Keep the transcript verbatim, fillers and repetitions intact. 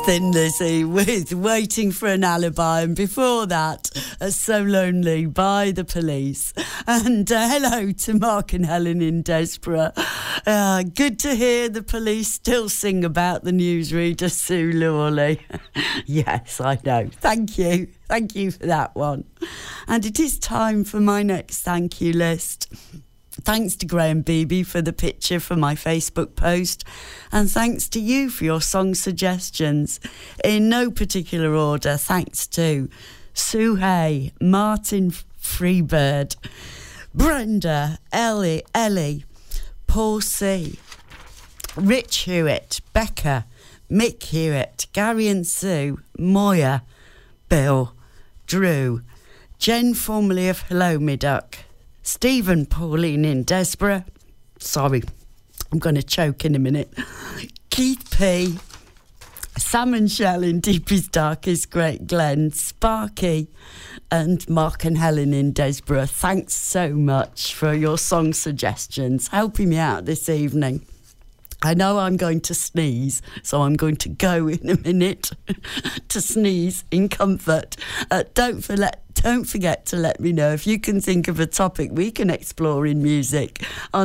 Thin Lizzy with Waiting for an Alibi, and before that, uh, So Lonely by The Police. And uh, hello to Mark and Helen in Desborough. Uh, good to hear The Police still sing about the newsreader Sue Lawley. Yes, I know. Thank you. Thank you for that one. And it is time for my next thank you list. Thanks to Graham Beebe for the picture for my Facebook post, and thanks to you for your song suggestions. In no particular order, thanks to Sue Hay, Martin Freebird, Brenda, Ellie, Ellie, Paul C, Rich Hewitt, Becca, Mick Hewitt, Gary and Sue, Moya, Bill, Drew, Jen, formerly of Hello Me Duck, Stephen, Pauline in Desborough. Sorry, I'm going to choke in a minute. Keith P, Sam and Shell in Deepest Darkest Great Glen, Sparky, and Mark and Helen in Desborough. Thanks so much for your song suggestions, helping me out this evening. I know I'm going to sneeze, so I'm going to go in a minute to sneeze in comfort. Uh, don't, for let, don't forget to let me know if you can think of a topic we can explore in music on